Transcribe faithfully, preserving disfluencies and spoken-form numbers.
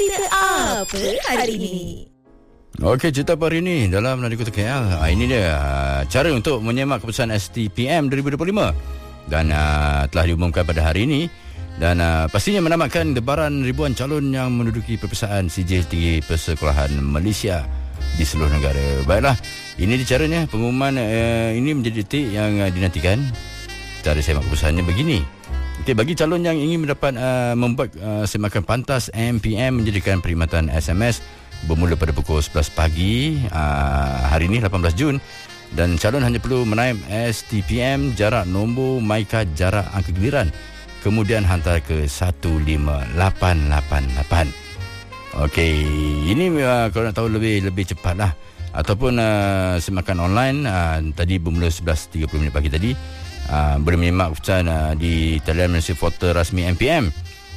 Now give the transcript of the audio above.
Cerita apa hari ini? Okey, cerita apa hari ini dalam Nadi Kota K L. Ah, ini dia uh, cara untuk menyemak keputusan S T P M dua ribu dua puluh lima dan uh, telah diumumkan pada hari ini dan uh, pastinya menamatkan debaran ribuan calon yang menduduki peperiksaan C J Tinggi Persekolahan Malaysia di seluruh negara. Baiklah, ini dia caranya. Pengumuman uh, ini menjadi detik yang uh, dinantikan. Cara semak keputusannya begini. Okay, bagi calon yang ingin mendapat uh, membuat uh, semakan pantas M P M menjadikan perkhidmatan S M S bermula pada pukul sebelas pagi uh, hari ini lapan belas Jun, dan calon hanya perlu menaip S T P M jarak nombor MyCard jarak angka giliran kemudian hantar ke satu lima lapan lapan lapan. Okey, ini uh, kalau nak tahu lebih lebih cepatlah ataupun uh, semakan online uh, tadi bermula sebelas tiga puluh minit pagi tadi. Uh, boleh menyimak keputusan uh, di talian Malaysia Portal rasmi M P M